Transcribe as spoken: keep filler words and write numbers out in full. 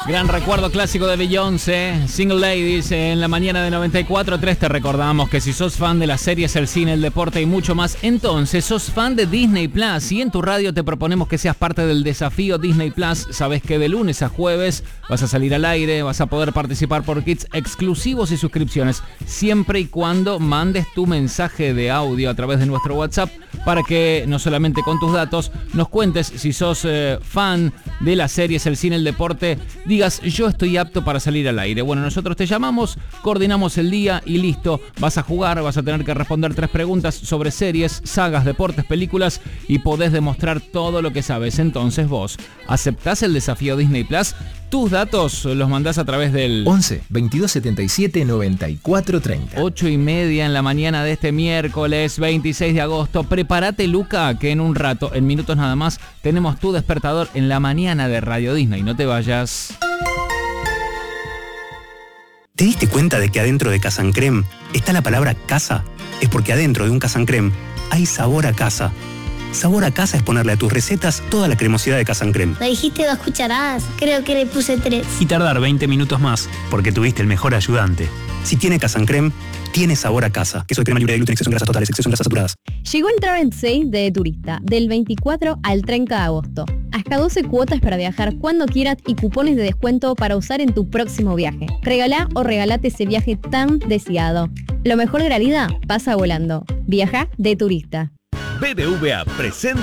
Gran recuerdo clásico de Beyoncé, Single Ladies, en la mañana de noventa y cuatro punto tres. Te recordamos que si sos fan de las series, el cine, el deporte y mucho más, entonces sos fan de Disney Plus. Y en tu radio te proponemos que seas parte del desafío Disney Plus. Sabes que de lunes a jueves vas a salir al aire, vas a poder participar por kits exclusivos y suscripciones, siempre y cuando mandes tu mensaje de audio a través de nuestro WhatsApp, para que no solamente con tus datos nos cuentes si sos eh, fan de las series, el cine, el deporte, digas yo estoy apto para salir al aire. Bueno, nosotros te llamamos, coordinamos el día y listo, vas a jugar, vas a tener que responder tres preguntas sobre series, sagas, deportes, películas y podés demostrar todo lo que sabes. Entonces vos, ¿aceptás el desafío Disney Plus? Tus datos los mandás a través del once, veintidós setenta y siete, noventa y cuatro treinta. ocho y media en la mañana de este miércoles veintiséis de agosto. Prepárate, Luca, que en un rato, en minutos nada más, tenemos tu despertador en la mañana de Radio Disney. No te vayas. ¿Te diste cuenta de que adentro de Casa Crème está la palabra casa? Es porque adentro de un Casa Crème hay sabor a casa. Sabor a casa es ponerle a tus recetas toda la cremosidad de Casa Crème. Me dijiste dos cucharadas, creo que le puse tres. Y tardar veinte minutos más, porque tuviste el mejor ayudante. Si tiene Casa Crème, tiene sabor a casa. Queso de crema libre de gluten, exceso en grasas totales, exceso en grasas saturadas. Llegó el Travel Sale de Turista, del veinticuatro al treinta de agosto. Hasta doce cuotas para viajar cuando quieras y cupones de descuento para usar en tu próximo viaje. Regalá o regalate ese viaje tan deseado. Lo mejor de la vida pasa volando. Viaja de Turista. B B V A presenta